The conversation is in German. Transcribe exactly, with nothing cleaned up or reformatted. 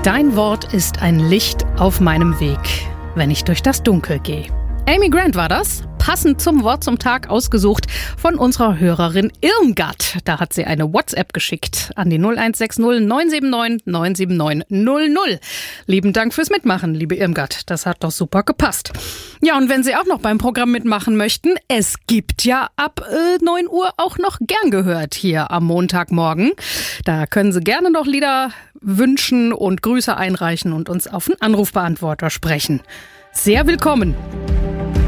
Dein Wort ist ein Licht auf meinem Weg, wenn ich durch das Dunkel gehe. Amy Grant war das, passend zum Wort zum Tag ausgesucht von unserer Hörerin Irmgard. Da hat sie eine WhatsApp geschickt an die null eins sechs null neun sieben neun neun sieben neun null null. Lieben Dank fürs Mitmachen, liebe Irmgard. Das hat doch super gepasst. Ja, und wenn Sie auch noch beim Programm mitmachen möchten, es gibt ja ab äh, neun Uhr auch noch gern gehört hier am Montagmorgen. Da können Sie gerne noch Lieder wünschen und Grüße einreichen und uns auf den Anrufbeantworter sprechen. Sehr willkommen.